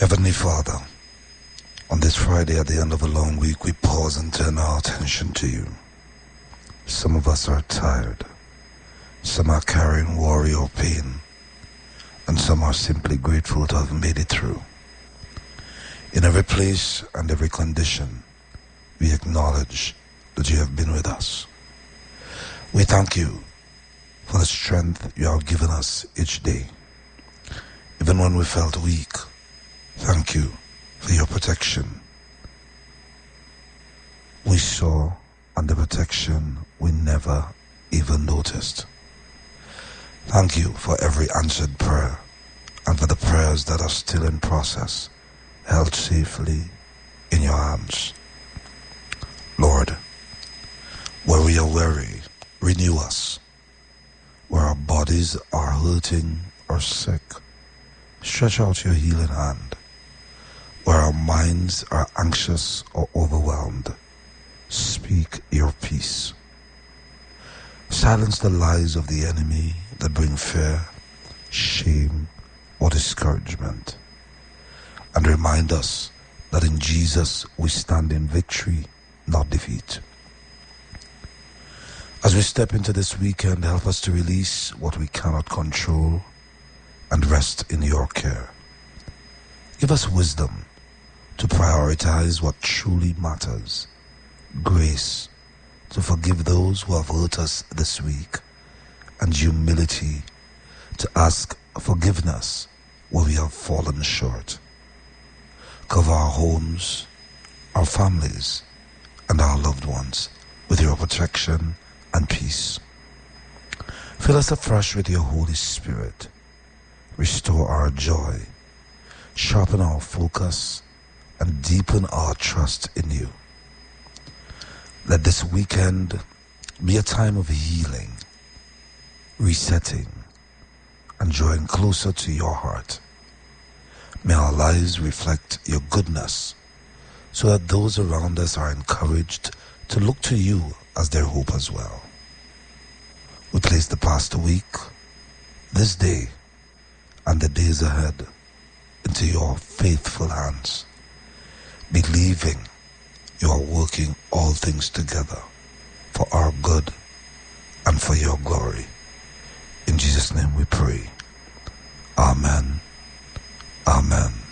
Heavenly Father, on this Friday at the end of a long week, we pause and turn our attention to you. Some of us are tired, some are carrying worry or pain, and some are simply grateful to have made it through. In every place and every condition, we acknowledge that you have been with us. We thank you for the strength you have given us each day. Even when we felt weak, thank you for your protection. We saw under protection we never even noticed. Thank you for every answered prayer and for the prayers that are still in process, held safely in your hands. Lord, where we are weary, renew us. Where our bodies are hurting or sick, stretch out your healing hand. Where our minds are anxious or overwhelmed, speak your peace. Silence the lies of the enemy that bring fear, shame, or discouragement. And remind us that in Jesus we stand in victory, not defeat. As we step into this weekend, help us to release what we cannot control and rest in your care. Give us wisdom to prioritize what truly matters, grace to forgive those who have hurt us this week, and humility to ask forgiveness where we have fallen short. Cover our homes, our families, and our loved ones with your protection and peace. Fill us afresh with your Holy Spirit. Restore our joy, sharpen our focus, and deepen our trust in you. Let this weekend be a time of healing, resetting, and drawing closer to your heart. May our lives reflect your goodness so that those around us are encouraged to look to you as their hope as well. We place the past week, this day, and the days ahead into your faithful hands, believing you are working all things together for our good and for your glory. In Jesus' name we pray. Amen. Amen.